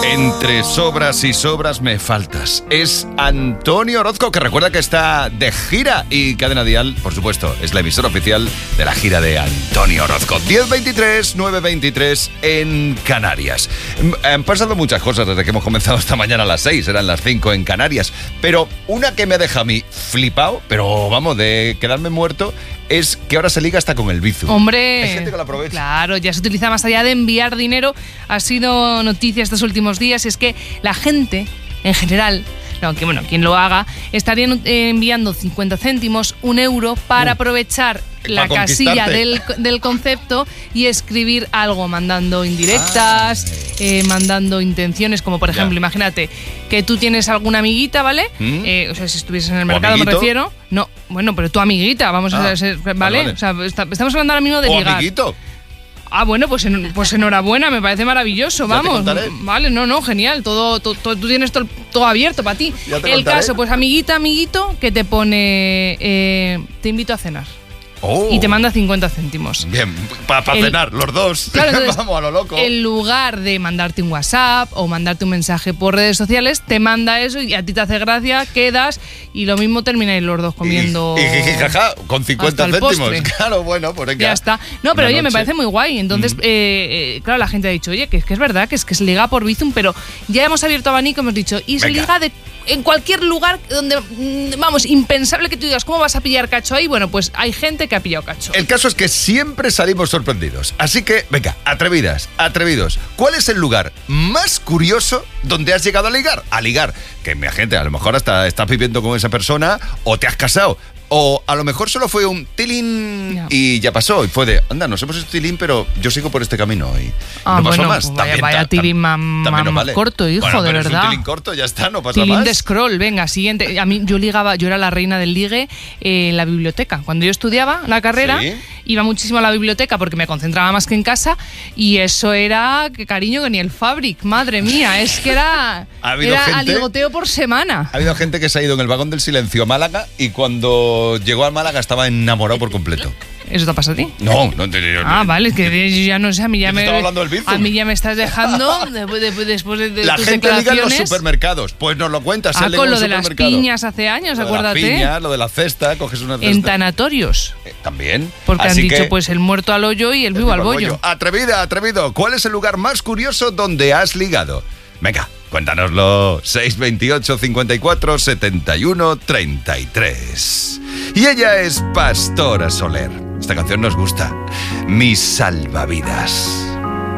Entre sobras y sobras me faltas. Es Antonio Orozco, que recuerda que está de gira y Cadena Dial, por supuesto, es la emisora oficial de la gira de Antonio Orozco. 10:23, 9:23 en Canarias. Han pasado muchas cosas desde que hemos comenzado esta mañana a las 6, eran las 5 en Canarias. Pero una que me deja a mí flipado, pero vamos, de quedarme muerto, es que ahora se liga hasta con el Bizum. Hombre, hay gente que lo aprovecha. Claro, ya se utiliza más allá de enviar dinero. Ha sido noticia estos últimos días. Es que la gente, en general, quien lo haga, estarían enviando 50 céntimos, 1 euro, para aprovechar la casilla del concepto y escribir algo, mandando indirectas, mandando intenciones, como por ejemplo, imagínate que tú tienes alguna amiguita, ¿vale? O sea, si estuvieses en el mercado, me refiero. No, bueno, pero tu amiguita, vamos a ser, ¿vale? O sea, estamos hablando ahora mismo de ligar. Amiguito. Ah, bueno, pues enhorabuena, me parece maravilloso, vamos. Vale, no, genial, tú tienes todo abierto para ti. El caso, pues amiguito, que te pone, te invito a cenar. Y te manda 50 céntimos. Bien, para cenar, los dos. Claro, entonces, vamos a lo loco. En lugar de mandarte un WhatsApp o mandarte un mensaje por redes sociales, te manda eso y a ti te hace gracia, quedas y lo mismo termináis los dos comiendo. Y jaja, con 50 céntimos. Claro, bueno, pues venga. Ya está. No, pero oye, me parece muy guay. Entonces, claro, la gente ha dicho, oye, que es verdad, que se liga por Bizum, pero ya hemos abierto abanico, hemos dicho, y se liga en cualquier lugar donde, vamos, impensable que tú digas, ¿cómo vas a pillar cacho ahí? Bueno, pues hay gente que ha pillado cacho. El caso es que siempre salimos sorprendidos. Así que, venga, atrevidos. ¿Cuál es el lugar más curioso donde has llegado a ligar? A ligar. Que mi gente, a lo mejor hasta estás viviendo con esa persona o te has casado. O a lo mejor solo fue un tilín y ya pasó. Y fue de, anda, nos hemos hecho tilín, pero yo sigo por este camino. Y no pasó más. Pues vaya tilín más vale. Corto, hijo, bueno, de verdad. Es un tilín corto, ya está, no pasa tilín más. Tilín de scroll, venga, siguiente. A mí yo era la reina del ligue en la biblioteca. Cuando yo estudiaba la carrera, iba muchísimo a la biblioteca porque me concentraba más que en casa. Y eso era, que cariño, que ni el Fabric, madre mía. Es que era aligoteo por semana. Ha habido gente que se ha ido en el vagón del silencio a Málaga y cuando llegó a Málaga estaba enamorado por completo. ¿Eso te pasa a ti? No. Vale, es que yo ya no sé, a mí ya me estás dejando después de la tus gente liga en los declaraciones. Supermercados. Pues nos lo cuentas. Con lo de las piñas hace años, acuérdate. Lo de las piñas, lo de la cesta, coges una cesta. En tanatorios. También. Porque han dicho, pues el muerto al hoyo y el vivo al bollo. Atrevido. ¿Cuál es el lugar más curioso donde has ligado? Venga, cuéntanoslo. 628 54 71 33. Y ella es Pastora Soler. Esta canción nos gusta. Mis salvavidas.